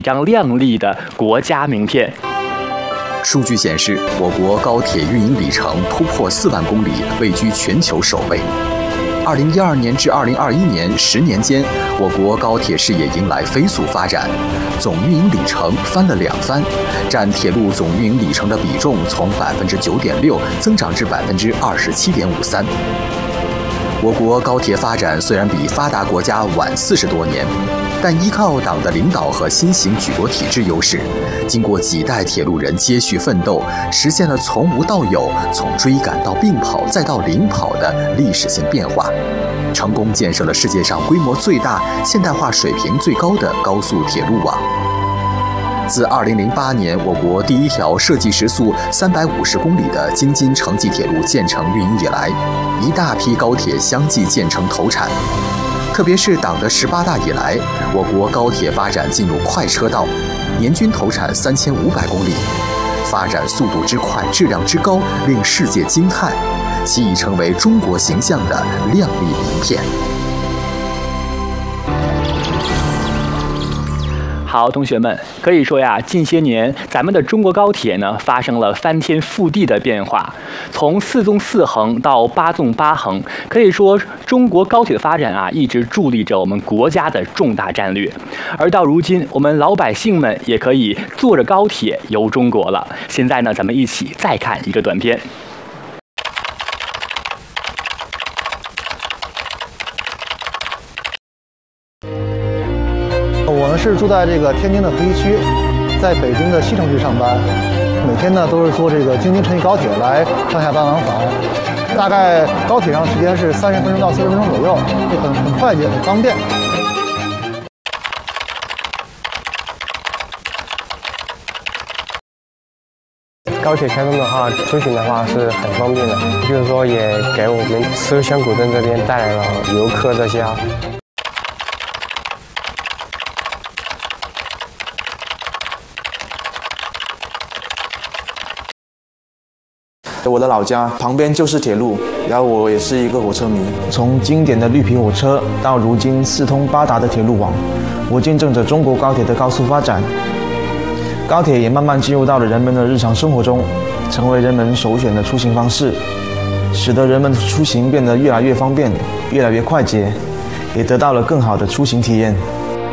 一张亮丽的国家名片。 数据显示，我国高铁运营里程突破4万公里，位居全球首位。2012年至2021年10年间，我国高铁事业迎来飞速发展，总运营里程翻了2番，占铁路总运营里程的比重从9.6%增长至27.53%。我国高铁发展虽然比发达国家晚40多年，但依靠党的领导和新型举国体制优势，经过几代铁路人接续奋斗，实现了从无到有、从追赶到并跑再到领跑的历史性变化，成功建设了世界上规模最大、现代化水平最高的高速铁路网。自2008年我国第一条设计时速350公里的京津城际铁路建成运营以来，一大批高铁相继建成投产。特别是党的18大以来，我国高铁发展进入快车道，年均投产3500公里，发展速度之快、质量之高，令世界惊叹，其已成为中国形象的亮丽名片。 好，同学们，可以说呀，近些年咱们的中国高铁呢发生了翻天覆地的变化，从4纵4横到8纵8横，可以说中国高铁的发展啊，一直助力着我们国家的重大战略。而到如今，我们老百姓们也可以坐着高铁游中国了。现在呢，咱们一起再看一个短片。 我们是住在这个天津的河西区，在北京的西城区上班，每天呢都是坐这个京津城际高铁来上下大往返，大概高铁上时间是30分钟到40分钟左右，就很快捷、很方便。 高铁开通的话，出行的话是很方便的，就是说也给我们思乡古镇这边带来了游客这些。 我的老家旁边就是铁路，然后我也是一个火车迷。 从经典的绿皮火车到如今四通八达的铁路网，我见证着中国高铁的高速发展。高铁也慢慢进入到了人们的日常生活中，成为人们首选的出行方式，使得人们出行变得越来越方便，越来越快捷，也得到了更好的出行体验。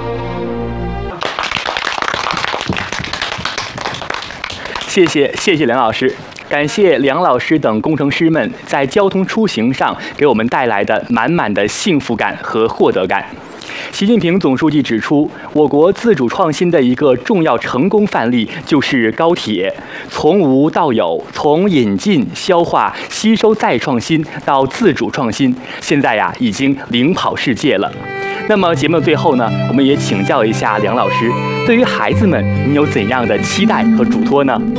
谢谢梁老师。感谢梁老师等工程师们在交通出行上给我们带来的满满的幸福感和获得感。习近平总书记指出，我国自主创新的一个重要成功范例就是高铁，从无到有，从引进、消化、吸收再创新到自主创新，现在呀已经领跑世界了。那么节目的最后呢，我们也请教一下梁老师，对于孩子们，你有怎样的期待和嘱托呢？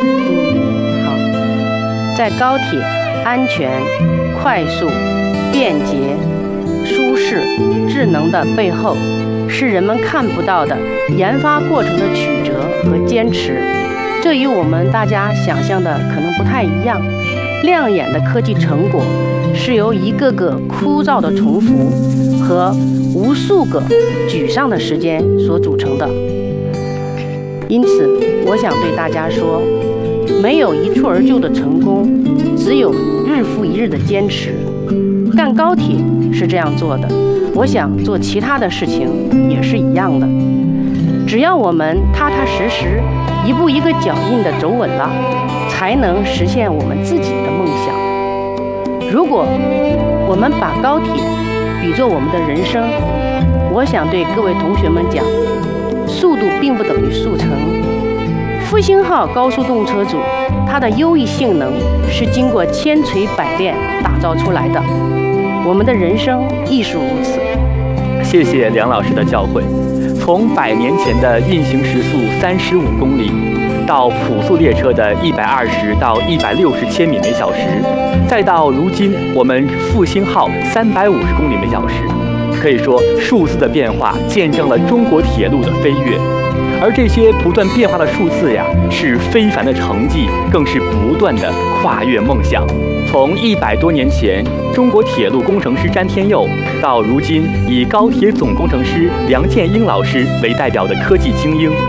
在高铁安全、快速、便捷、舒适、智能的背后，是人们看不到的研发过程的曲折和坚持。这与我们大家想象的可能不太一样。亮眼的科技成果是由一个个枯燥的重复和无数个沮丧的时间所组成的。因此，我想对大家说，没有一蹴而就的成功，只有日复一日的坚持。干高铁是这样做的，我想做其他的事情也是一样的。只要我们踏踏实实、一步一个脚印地走稳了，才能实现我们自己的梦想。如果我们把高铁比作我们的人生，我想对各位同学们讲，速度并不等于速成。复兴号高速动车组，它的优异性能是经过千锤百炼打造出来的。我们的人生亦是如此。 谢谢梁老师的教诲。从100年前的运行时速35公里，到普速列车的120到160千米每小时，再到如今我们复兴号350公里每小时，可以说数字的变化见证了中国铁路的飞跃。而这些不断变化的数字呀，是非凡的成绩，更是不断的跨越梦想。从100多年前中国铁路工程师詹天佑，到如今以高铁总工程师梁建英老师为代表的科技精英，